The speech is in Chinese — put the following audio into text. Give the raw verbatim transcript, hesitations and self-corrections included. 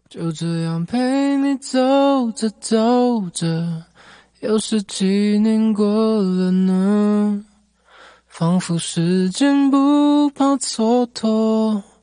就这样陪你走着走着，又是几年过了呢？仿佛时间不怕蹉跎。